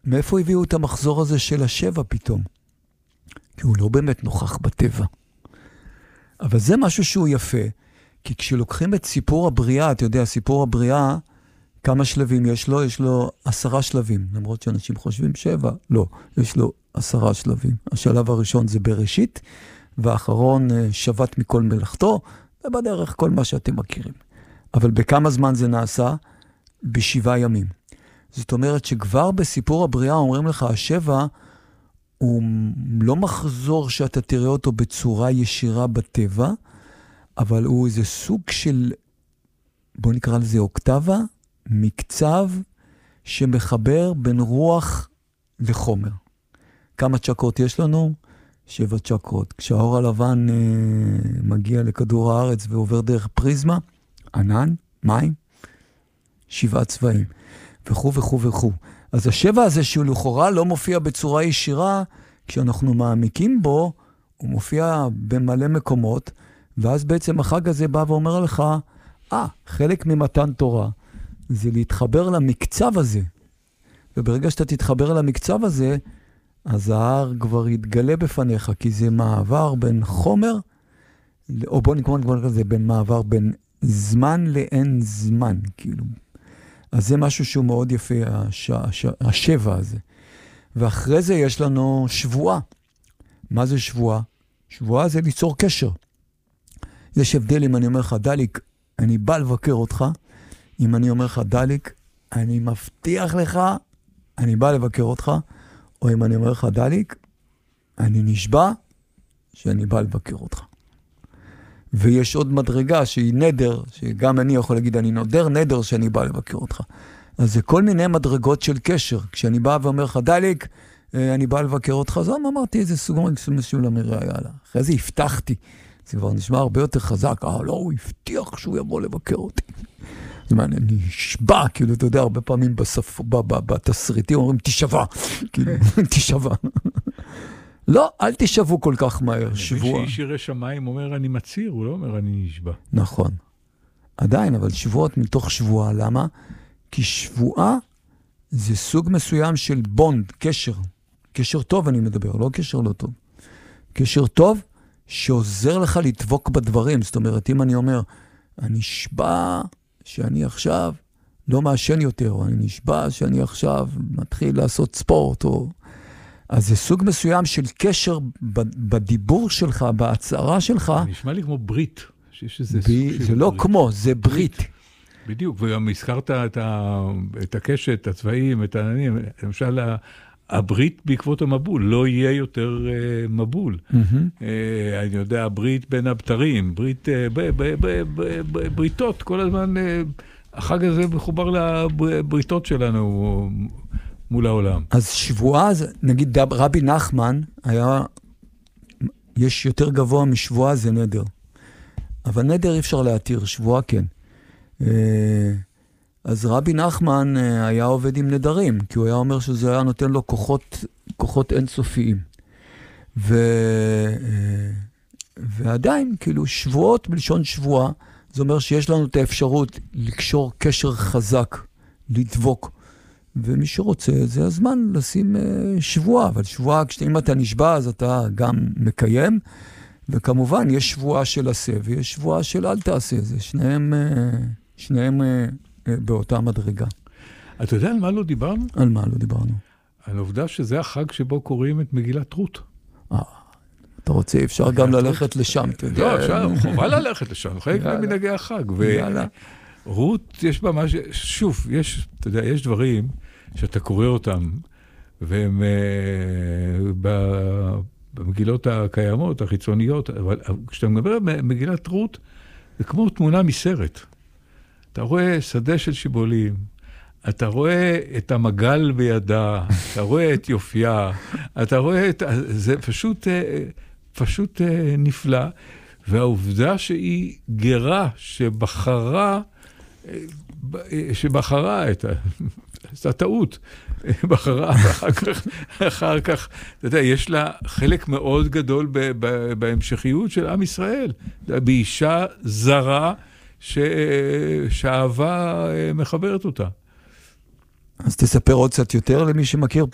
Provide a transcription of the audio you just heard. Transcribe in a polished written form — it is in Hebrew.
מאיפה הביאו את המחזור הזה של השבע פתאום? כי הוא לא באמת נוכח בטבע. אבל זה משהו שהוא יפה, כי כשלוקחים את סיפור הבריאה, אתה יודע, סיפור הבריאה, כמה שלבים יש לו? יש לו 10 שלבים, למרות שאנשים חושבים 7, לא, יש לו 10 שלבים. השלב הראשון זה בראשית, והאחרון שבת מכל מלאכתו, ובדרך כל מה שאתם מכירים. אבל בכמה זמן זה נעשה? ב7 ימים. זאת אומרת שכבר בסיפור הבריאה אומרים לך, השבע הוא לא מחזור שאתה תראה אותו בצורה ישירה בטבע, אבל הוא איזה סוג של, בוא נקרא לזה אוקטבה, מקצב שמחבר בין רוח לחומר. כמה צ'קרות יש לנו? 7 צ'קרות. כשהאור הלבן מגיע לכדור הארץ ועובר דרך פריזמה, ענן, מים, 7 צבעים, וכו' וכו' וכו'. אז השבע הזה שהוא לכאורה לא מופיע בצורה ישירה, כשאנחנו מעמיקים בו, הוא מופיע במלא מקומות, ואז בעצם החג הזה בא ואומר לך, חלק ממתן תורה, זה להתחבר למקצב הזה. וברגע שאתה תתחבר למקצב הזה, אז ההר כבר יתגלה בפניך, כי זה מעבר בין חומר, או בוא נקרא לזה, בין מעבר בין זמן לאין זמן, כאילו. אז זה משהו שהוא מאוד יפה, השבע הזה. ואחרי זה יש לנו שבועה. מה זה שבועה? שבועה זה ליצור קשר. יש הבדל אם אני אומר לך, דליק, אני בא לבקר אותך. אם אני אומר לך, דליק, אני מבטיח לך, אני בא לבקר אותך. או אם אני אומר לך, דליק, אני נשבע שאני בא לבקר אותך. ויש עוד מדרגה שהיא נדר, שגם אני יכול להגיד, אני נודר נדר שאני בא לבקר אותך. אז זה כל מיני מדרגות של קשר. כשאני בא ואומר לך, דליק, אני בא לבקר אותך, אז אמרתי איזה סוג משהו למראה, יאללה. אחרי זה הבטחתי. זה כבר נשמע הרבה יותר חזק. לא, הוא הבטיח שהוא יבוא לבקר אותי. זאת אומרת, אני נשבע, כאילו, אתה יודע, הרבה פעמים בתסריטים אומרים, תשבע. כאילו, תשבע. לא, אל תשבו כל כך מהר, שבוע. שאיש ירא שמיים אומר, אני מציר, הוא לא אומר, אני נשבע. נכון. עדיין, אבל שבועות מתוך שבועה, למה? כי שבועה זה סוג מסוים של בונד, קשר. קשר טוב אני מדבר, לא קשר לא טוב. קשר טוב שעוזר לך לדבוק בדברים. זאת אומרת, אם אני אומר, אני נשבע שאני עכשיו לא מעשן יותר, או אני נשבע שאני עכשיו מתחיל לעשות ספורט, או... אז זה סוג מסוים של קשר בדיבור שלך, בהצהרה שלך. זה נשמע לי כמו ברית. זה לא כמו, זה ברית. בדיוק, וגם הזכרת את הקשת, הצבעים, את העננים, למשל, הברית בעקבות המבול, לא יהיה יותר מבול. אני יודע, הברית בין הבתרים, בריתות, כל הזמן, החג הזה מחובר לבריתות שלנו מול העולם. אז שבועה, נגיד רבי נחמן, יש יותר גבוה משבועה, זה נדר. אבל נדר אי אפשר להתיר, שבועה כן. אז רבי נחמן היה עובד עם נדרים, כי הוא היה אומר שזה היה נותן לו כוחות אינסופיים. ועדיין, כאילו, שבועות בלשון שבועה, זה אומר שיש לנו את האפשרות לקשור קשר חזק, לדבוק. ומי שרוצה, זה הזמן לשים שבועה, אבל שבועה, אם אתה נשבע, אז אתה גם מקיים, וכמובן, יש שבועה של עשה, ויש שבועה של אל תעשה, זה שניהם באותה מדרגה. אתה יודע על מה לא דיברנו? על מה לא דיברנו? על העובדה שזה החג שבו קוראים את מגילת רות. אתה רוצה, אפשר גם ללכת לשם. לא, אפשר, חובה ללכת לשם, חלק ממנהגי החג. רות, יש בה משהו, שוב, אתה יודע, יש דברים שאתה קורא אותם, והם במגילות הקיימות, החיצוניות, אבל כשאתה מדבר על מגילת רות, זה כמו תמונה מסרט. אתה רואה שדה של שיבולים, אתה רואה את המגל בידה, אתה רואה את יופייה, אתה רואה זה פשוט נפלא, והעובדה שהיא גרה, שבחרה את הטעות, בחרה, אחר כך, אתה יודע, יש לה חלק מאוד גדול בהמשכיות של עם ישראל, באישה זרה, שהאהבה מחברת אותה. אז תספר עוד קצת יותר למי שמכיר